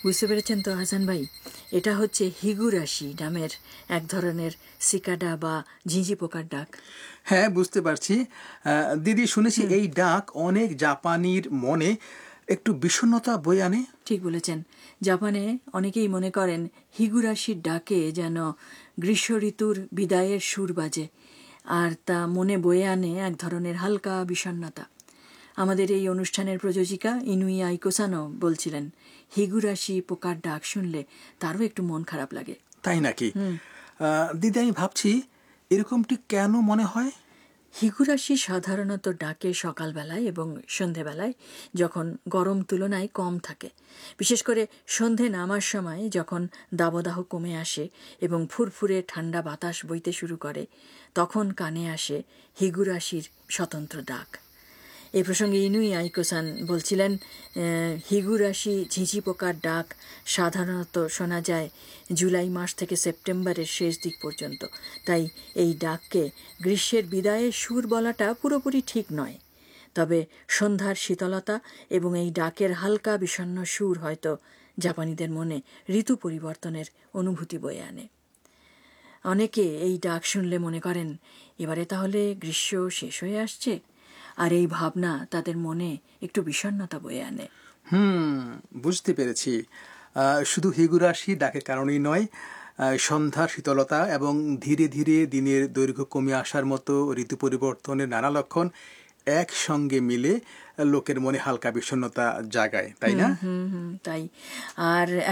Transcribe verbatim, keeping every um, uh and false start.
বুঝতে পেরেছেন তো হাসান ভাই, এটা হচ্ছে হিগুরাশি নামের এক ধরনের সিকাডা বা ঝিঁঝি পোকার ডাক। হ্যাঁ, বুঝতে পারছি। আহ, দিদি, শুনেছি এই ডাক অনেক জাপানির মনে একটু বিষণ্ণতা বয়ে আনে। ঠিক বলেছেন। জাপানে অনেকেই মনে করেন হিগুরাশির ডাকে যেন গ্রীষ্ম ঋতুর বিদায়ের সুর বাজে, আর তা মনে বয়ে আনে এক ধরনের হালকা বিষণ্ণতা। আমাদের এই অনুষ্ঠানের প্রযোজিকা ইনুই আইকোসানো বলছিলেন, হিগুরাশি পোকার ডাক শুনলে তারও একটু মন খারাপ লাগে। তাই নাকি? আহ, দিদি, আমি ভাবছি এরকমটি কেন মনে হয়। হিগুরাশি সাধারণত ডাকে সকালবেলায় এবং সন্ধেবেলায়, যখন গরম তুলনায় কম থাকে। বিশেষ করে সন্ধে নামার সময় যখন দাবদাহ কমে আসে এবং ফুরফুরে ঠান্ডা বাতাস বইতে শুরু করে, তখন কানে আসে হিগুরাশির স্বতন্ত্র ডাক। এই প্রসঙ্গে ইনুই আইকোসান বলছিলেন, হিগুরাশি ঝিঝি পোকার ডাক সাধারণত শোনা যায় জুলাই মাস থেকে সেপ্টেম্বরের শেষ দিক পর্যন্ত। তাই এই ডাককে গ্রীষ্মের বিদায়ের সুর বলাটা পুরোপুরি ঠিক নয়। তবে সন্ধ্যার শীতলতা এবং এই ডাকের হালকা বিষণ্ণ সুর হয়তো জাপানিদের মনে ঋতু পরিবর্তনের অনুভূতি বয়ে আনে। অনেকে এই ডাক শুনলে মনে করেন এবারে তাহলে গ্রীষ্ম শেষ হয়ে আসছে, আর এই ভাবনা তাদের মনে একটু বিষণ্ণতা বয়ে আনে। হুম, বুঝতে পেরেছি। আহ, শুধু হিগুরাশি ডাকের কারণেই নয়, আহ, সন্ধ্যার শীতলতা এবং ধীরে ধীরে দিনের দৈর্ঘ্য কমে আসার মতো ঋতু পরিবর্তনের নানা লক্ষণ একসঙ্গে মিলে লোকের মনে হালকা বিষণ্ণতা জাগায়, তাই না? হুম হুম তাই। আর